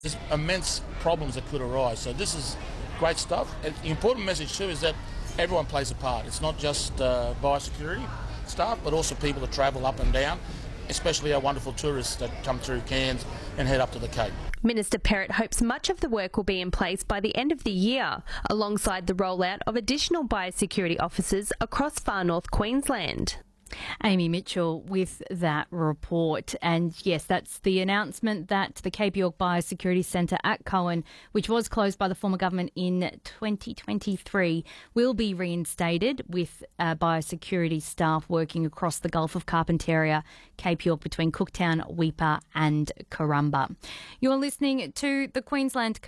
There's immense problems that could arise. So this is great stuff. And the important message too is that everyone plays a part. It's not just biosecurity staff, but also people that travel up and down, especially our wonderful tourists that come through Cairns and head up to the Cape. Minister Perrott hopes much of the work will be in place by the end of the year, alongside the rollout of additional biosecurity officers across far north Queensland. Amy Mitchell with that report. And yes, that's the announcement that the Cape York Biosecurity Centre at Cowan, which was closed by the former government in 2023, will be reinstated with biosecurity staff working across the Gulf of Carpentaria, Cape York, between Cooktown, Weipa and Corumba. You're listening to the Queensland